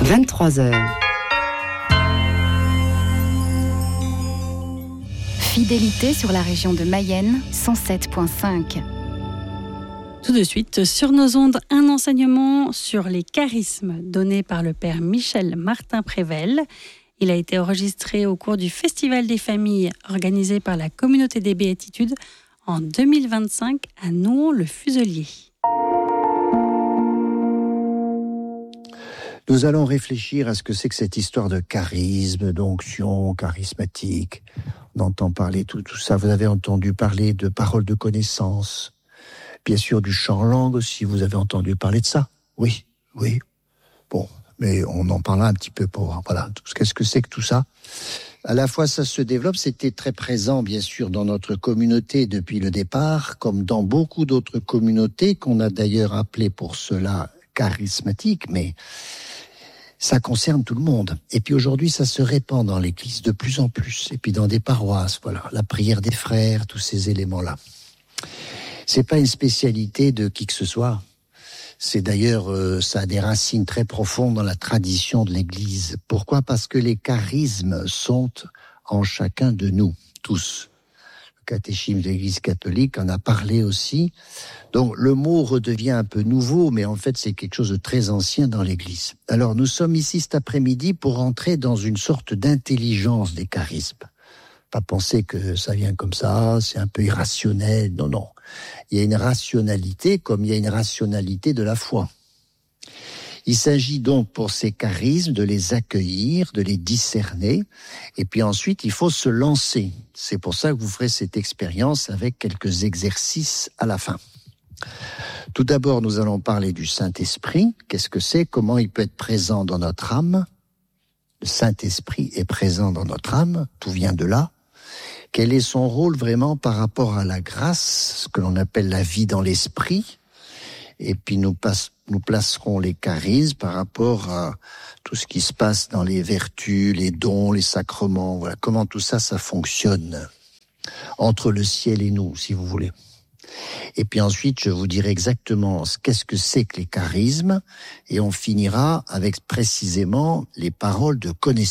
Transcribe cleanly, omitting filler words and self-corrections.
23h. Fidélité sur la région de Mayenne, 107.5. Tout de suite, sur nos ondes, un enseignement sur les charismes donné par le père Michel Martin-Prével. Il a été enregistré au cours du Festival des familles organisé par la Communauté des Béatitudes en 2025 à Nouon-le-Fuselier. Nous allons réfléchir à ce que c'est que cette histoire de charisme, d'onction charismatique. On entend parler tout ça. Vous avez entendu parler de paroles de connaissance. Bien sûr, du chant en langue aussi. Vous avez entendu parler de ça? Oui. Bon, mais on en parlera un petit peu pour voir. Voilà, qu'est-ce que c'est que tout ça? À la fois, ça se développe. C'était très présent, bien sûr, dans notre communauté depuis le départ, comme dans beaucoup d'autres communautés qu'on a d'ailleurs appelées pour cela charismatiques, mais ça concerne tout le monde. Et puis aujourd'hui, ça se répand dans l'Église de plus en plus. Et puis dans des paroisses, voilà, la prière des frères, tous ces éléments-là. C'est pas une spécialité de qui que ce soit. C'est d'ailleurs, ça a des racines très profondes dans la tradition de l'Église. Pourquoi? Parce que les charismes sont en chacun de nous, tous. Le catéchisme de l'Église catholique en a parlé aussi. Donc le mot redevient un peu nouveau, mais en fait c'est quelque chose de très ancien dans l'Église. Alors nous sommes ici cet après-midi pour entrer dans une sorte d'intelligence des charismes. Pas penser que ça vient comme ça, c'est un peu irrationnel. Non. Il y a une rationalité comme il y a une rationalité de la foi. Il s'agit donc pour ces charismes de les accueillir, de les discerner, et puis ensuite il faut se lancer. C'est pour ça que vous ferez cette expérience avec quelques exercices à la fin. Tout d'abord, nous allons parler du Saint-Esprit. Qu'est-ce que c'est? Comment il peut être présent dans notre âme? Le Saint-Esprit est présent dans notre âme, tout vient de là. Quel est son rôle vraiment par rapport à la grâce, ce que l'on appelle la vie dans l'esprit? Et puis nous placerons les charismes par rapport à tout ce qui se passe dans les vertus, les dons, les sacrements. Voilà comment tout ça fonctionne entre le ciel et nous, si vous voulez. Et puis ensuite, je vous dirai exactement qu'est-ce que c'est que les charismes, et on finira avec précisément les paroles de connaissance.